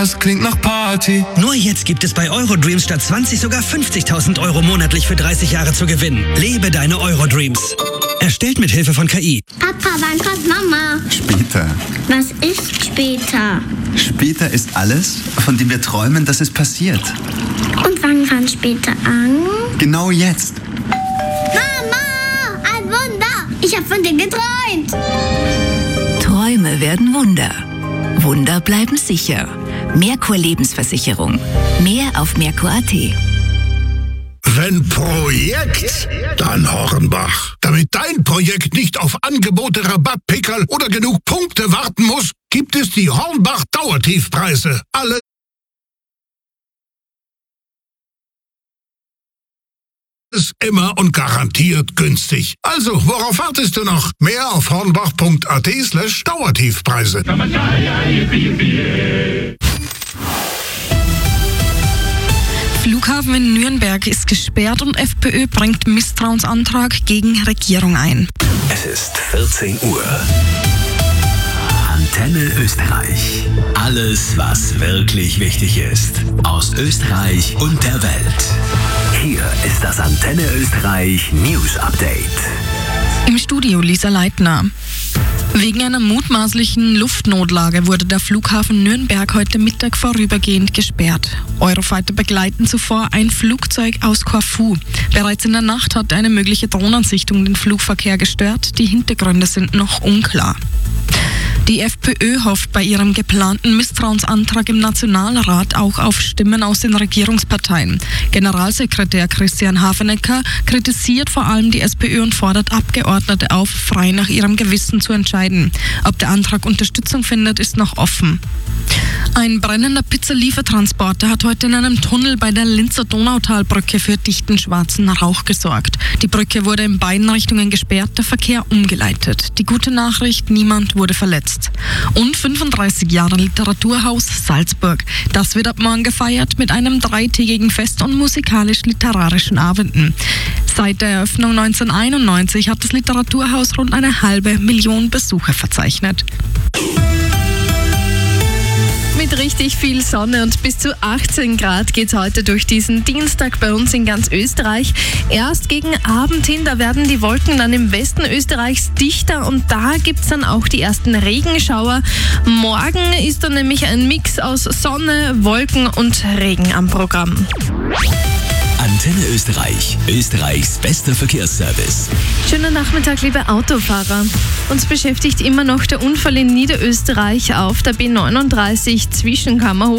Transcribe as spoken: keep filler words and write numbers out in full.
Das klingt nach Party. Nur jetzt gibt es bei Eurodreams statt zwanzig sogar fünfzigtausend Euro monatlich für dreißig Jahre zu gewinnen. Lebe deine Eurodreams. Erstellt mit Hilfe von K I. Papa, wann kommt Mama? Später. Was ist später? Später ist alles, von dem wir träumen, dass es passiert. Und wann fängt später an? Genau jetzt. Mama, ein Wunder! Ich habe von dir geträumt. Träume werden Wunder. Wunder bleiben sicher. Merkur Lebensversicherung. Mehr auf merkur punkt at. Wenn Projekt, dann Hornbach. Damit dein Projekt nicht auf Angebote, Rabattpickerl oder genug Punkte warten muss, gibt es die Hornbach Dauertiefpreise. Alle ist immer und garantiert günstig. Also, worauf wartest du noch? Mehr auf hornbach punkt at slash Dauertiefpreise. Flughafen in Nürnberg ist gesperrt und FPÖ bringt Misstrauensantrag gegen Regierung ein. Es ist vierzehn Uhr. Antenne Österreich. Alles, was wirklich wichtig ist. Aus Österreich und der Welt. Hier ist das Antenne Österreich News Update. Im Studio Lisa Leitner. Wegen einer mutmaßlichen Luftnotlage wurde der Flughafen Nürnberg heute Mittag vorübergehend gesperrt. Eurofighter begleiten zuvor ein Flugzeug aus Korfu. Bereits in der Nacht hatte eine mögliche Drohnensichtung den Flugverkehr gestört. Die Hintergründe sind noch unklar. Die FPÖ hofft bei ihrem geplanten Misstrauensantrag im Nationalrat auch auf Stimmen aus den Regierungsparteien. Generalsekretär Christian Hafenecker kritisiert vor allem die SPÖ und fordert Abgeordnete auf, frei nach ihrem Gewissen zu entscheiden. Ob der Antrag Unterstützung findet, ist noch offen. Ein brennender Pizzaliefertransporter hat heute in einem Tunnel bei der Linzer Donautalbrücke für dichten schwarzen Rauch gesorgt. Die Brücke wurde in beiden Richtungen gesperrt, der Verkehr umgeleitet. Die gute Nachricht, niemand wurde verletzt. Und fünfunddreißig Jahre Literaturhaus Salzburg. Das wird ab morgen gefeiert mit einem dreitägigen Fest und musikalisch-literarischen Abenden. Seit der Eröffnung neunzehnhunderteinundneunzig hat das Literaturhaus rund eine halbe Million Besucher verzeichnet. Mit richtig viel Sonne und bis zu achtzehn Grad geht es heute durch diesen Dienstag bei uns in ganz Österreich. Erst gegen Abend hin, da werden die Wolken dann im Westen Österreichs dichter und da gibt es dann auch die ersten Regenschauer. Morgen ist dann nämlich ein Mix aus Sonne, Wolken und Regen am Programm. Antenne Österreich, Österreichs bester Verkehrsservice. Schönen Nachmittag, liebe Autofahrer. Uns beschäftigt immer noch der Unfall in Niederösterreich auf der B neununddreißig zwischen Kammerhof